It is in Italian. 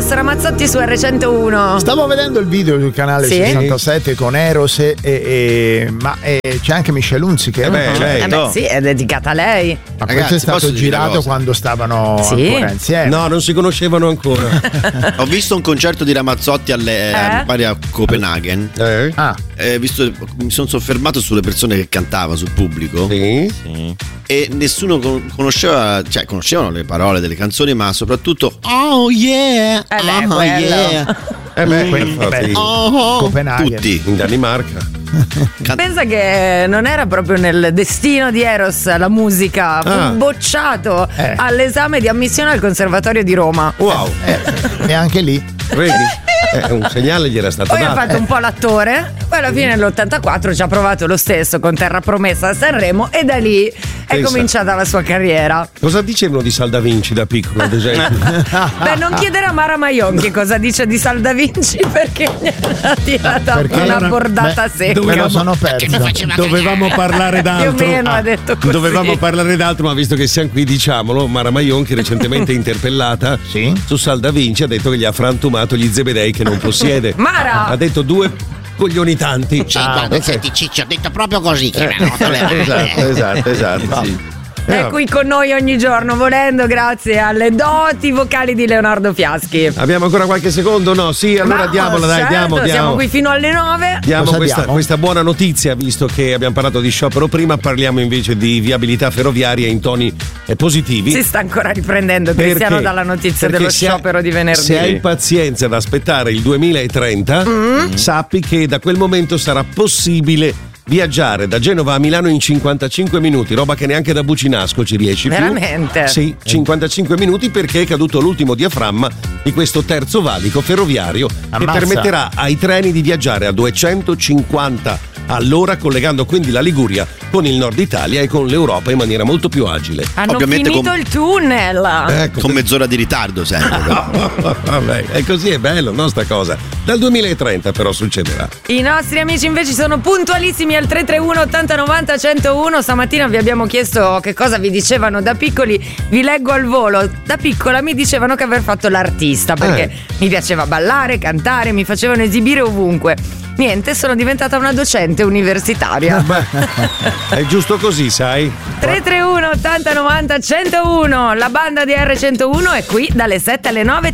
Eros Ramazzotti su R101. Stavo vedendo il video sul canale 67 con Eros ma c'è anche Michelle Hunziker. Sì, è dedicata a lei. Ma questo è stato girato quando stavano ancora insieme. No, non si conoscevano ancora. Ho visto un concerto di Ramazzotti pare a Copenaghen. Mi sono soffermato sulle persone che cantava, sul pubblico. Sì. E nessuno conosceva, cioè conoscevano le parole delle canzoni, ma soprattutto oh yeah, Copenaghen, tutti in Danimarca. Pensa che non era proprio nel destino di Eros la musica, fu bocciato all'esame di ammissione al Conservatorio di Roma. Wow. E anche lì vedi? Un segnale gli era stato poi dato. Ha fatto un po' l'attore, poi alla fine nell'84 ci ha provato lo stesso con Terra Promessa a Sanremo e da lì è cominciata la sua carriera. Cosa dicevano di Salda Vinci da piccolo, ad esempio? Beh, non chiedere a Mara Maionchi cosa dice di Salda Vinci perché ha tirato una bordata secca. Me lo sono perso. Dovevamo parlare d'altro. Più o meno ha detto così. Dovevamo parlare d'altro, ma visto che siamo qui, diciamolo, Mara Maionchi recentemente interpellata su Salda Vinci ha detto che gli ha frantumato gli zebedei che non possiede. Mara! Ha detto 2 coglioni tanti. Senti Ciccio, ho detto proprio così. Esatto. Sì. È qui con noi ogni giorno, volendo, grazie alle doti vocali di Leonardo Fiaschi. Abbiamo ancora qualche secondo? No, sì, allora diamola, dai, diamo. Siamo qui fino alle 9. Diamo questa buona notizia, visto che abbiamo parlato di sciopero prima, parliamo invece di viabilità ferroviaria in toni positivi. Si sta ancora riprendendo Cristiano dalla notizia dello sciopero di venerdì. Se hai pazienza ad aspettare il 2030, sappi che da quel momento sarà possibile viaggiare da Genova a Milano in 55 minuti, roba che neanche da Bucinasco ci riesci più. Veramente? Sì, 55 minuti perché è caduto l'ultimo diaframma di questo terzo valico ferroviario che permetterà ai treni di viaggiare a 250 all'ora, collegando quindi la Liguria con il nord Italia e con l'Europa in maniera molto più agile. Hanno finito il tunnel. Con mezz'ora di ritardo sempre. Vabbè, è così, è bello, no, sta cosa. Dal 2030 però succederà. I nostri amici invece sono puntualissimi al 331 80 90 101. Stamattina vi abbiamo chiesto che cosa vi dicevano da piccoli. Vi leggo al volo. Da piccola mi dicevano che aver fatto l'artista perché mi piaceva ballare, cantare, mi facevano esibire ovunque. Niente, sono diventata una docente universitaria. È giusto così, sai? 331 80 90 101. La banda di R101 è qui dalle 7 alle 9.